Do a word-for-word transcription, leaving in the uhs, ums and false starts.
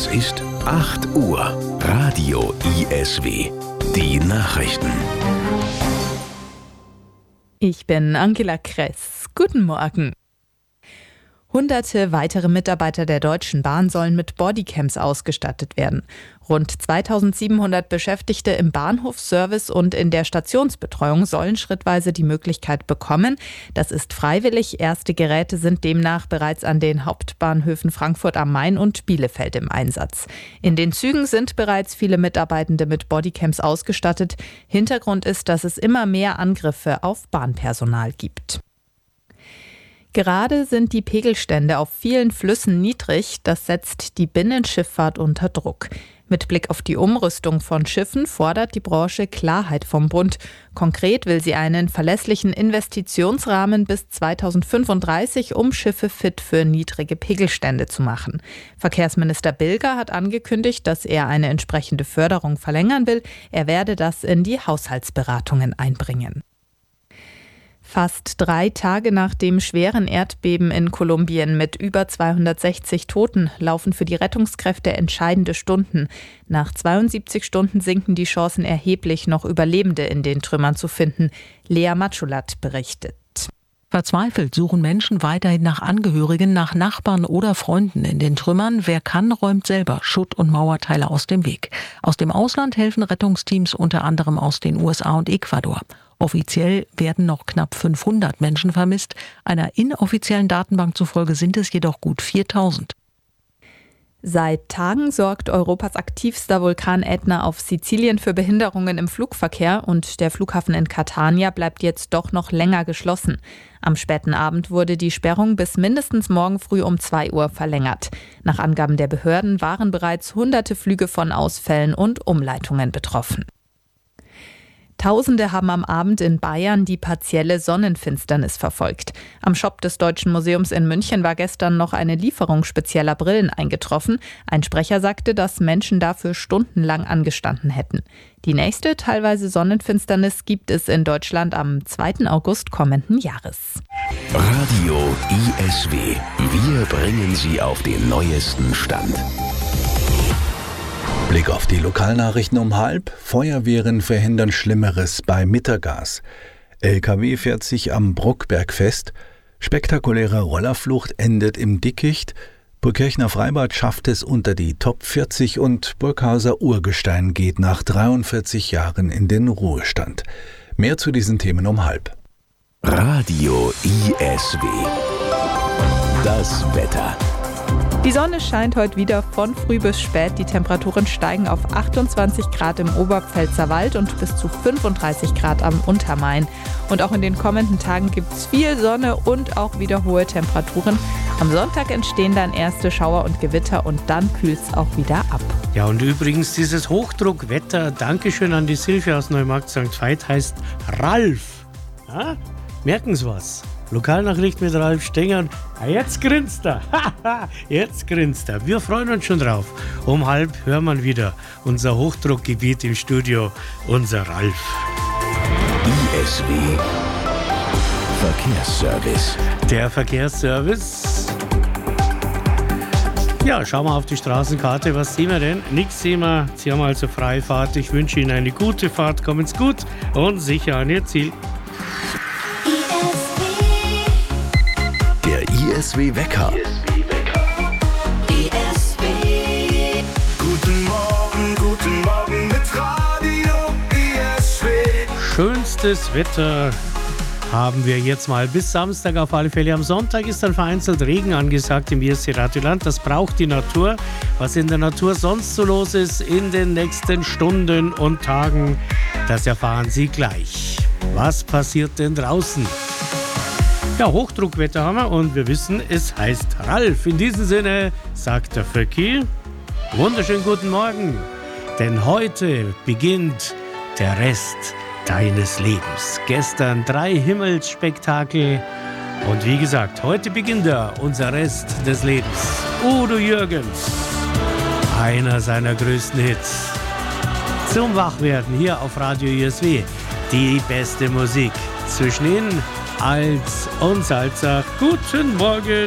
Es ist acht Uhr. Radio I S W. Die Nachrichten. Ich bin Angela Kress. Guten Morgen. Hunderte weitere Mitarbeiter der Deutschen Bahn sollen mit Bodycams ausgestattet werden. Rund zweitausendsiebenhundert Beschäftigte im Bahnhofsservice und in der Stationsbetreuung sollen schrittweise die Möglichkeit bekommen. Das ist freiwillig. Erste Geräte sind demnach bereits an den Hauptbahnhöfen Frankfurt am Main und Bielefeld im Einsatz. In den Zügen sind bereits viele Mitarbeitende mit Bodycams ausgestattet. Hintergrund ist, dass es immer mehr Angriffe auf Bahnpersonal gibt. Gerade sind die Pegelstände auf vielen Flüssen niedrig. Das setzt die Binnenschifffahrt unter Druck. Mit Blick auf die Umrüstung von Schiffen fordert die Branche Klarheit vom Bund. Konkret will sie einen verlässlichen Investitionsrahmen bis zweitausendfünfunddreißig, um Schiffe fit für niedrige Pegelstände zu machen. Verkehrsminister Bilger hat angekündigt, dass er eine entsprechende Förderung verlängern will. Er werde das in die Haushaltsberatungen einbringen. Fast drei Tage nach dem schweren Erdbeben in Kolumbien mit über zweihundertsechzig Toten laufen für die Rettungskräfte entscheidende Stunden. Nach zweiundsiebzig Stunden sinken die Chancen erheblich, noch Überlebende in den Trümmern zu finden. Lea Matschulat berichtet. Verzweifelt suchen Menschen weiterhin nach Angehörigen, nach Nachbarn oder Freunden in den Trümmern. Wer kann, räumt selber Schutt- und Mauerteile aus dem Weg. Aus dem Ausland helfen Rettungsteams unter anderem aus den U S A und Ecuador. Offiziell werden noch knapp fünfhundert Menschen vermisst. Einer inoffiziellen Datenbank zufolge sind es jedoch gut viertausend. Seit Tagen sorgt Europas aktivster Vulkan Ätna auf Sizilien für Behinderungen im Flugverkehr und der Flughafen in Catania bleibt jetzt doch noch länger geschlossen. Am späten Abend wurde die Sperrung bis mindestens morgen früh um zwei Uhr verlängert. Nach Angaben der Behörden waren bereits hunderte Flüge von Ausfällen und Umleitungen betroffen. Tausende haben am Abend in Bayern die partielle Sonnenfinsternis verfolgt. Am Shop des Deutschen Museums in München war gestern noch eine Lieferung spezieller Brillen eingetroffen. Ein Sprecher sagte, dass Menschen dafür stundenlang angestanden hätten. Die nächste teilweise Sonnenfinsternis gibt es in Deutschland am zweiten August kommenden Jahres. Radio I S W. Wir bringen Sie auf den neuesten Stand. Blick auf die Lokalnachrichten um halb. Feuerwehren verhindern Schlimmeres bei Mittergas. L K W fährt sich am Bruckberg fest. Spektakuläre Rollerflucht endet im Dickicht. Burgkirchner Freibad schafft es unter die Top vierzig und Burghauser Urgestein geht nach dreiundvierzig Jahren in den Ruhestand. Mehr zu diesen Themen um halb. Radio I S W. Das Wetter. Die Sonne scheint heute wieder von früh bis spät. Die Temperaturen steigen auf achtundzwanzig Grad im Oberpfälzer Wald und bis zu fünfunddreißig Grad am Untermain. Und auch in den kommenden Tagen gibt es viel Sonne und auch wieder hohe Temperaturen. Am Sonntag entstehen dann erste Schauer und Gewitter und dann kühlt es auch wieder ab. Ja, und übrigens dieses Hochdruckwetter, Dankeschön an die Silvia aus Neumarkt Sankt Veit, heißt Ralf. Ja? Merken Sie was? Lokalnachricht mit Ralf Stenger. Ah, jetzt grinst er. Jetzt grinst er. Wir freuen uns schon drauf. Um halb hören wir wieder unser Hochdruckgebiet im Studio, unser Ralf. I S W Verkehrsservice. Der Verkehrsservice. Ja, schauen wir auf die Straßenkarte. Was sehen wir denn? Nichts sehen wir. Sie haben also Freifahrt. Ich wünsche Ihnen eine gute Fahrt. Kommen Sie gut und sicher an Ihr Ziel. I S W-Wecker. I S W. Guten Morgen, guten Morgen mit Radio I S W. Schönstes Wetter haben wir jetzt mal bis Samstag auf alle Fälle. Am Sonntag ist dann vereinzelt Regen angesagt im I S W-Radioland. Das braucht die Natur. Was in der Natur sonst so los ist in den nächsten Stunden und Tagen, das erfahren Sie gleich. Was passiert denn draußen? Ja, Hochdruckwetter haben wir und wir wissen, es heißt Ralf. In diesem Sinne sagt der Vöcki, wunderschönen guten Morgen, denn heute beginnt der Rest deines Lebens. Gestern drei Himmelsspektakel und wie gesagt, heute beginnt er, unser Rest des Lebens. Udo Jürgens, einer seiner größten Hits. Zum Wachwerden hier auf Radio I S W, die beste Musik zwischen Ihnen als und Salzach. Guten Morgen!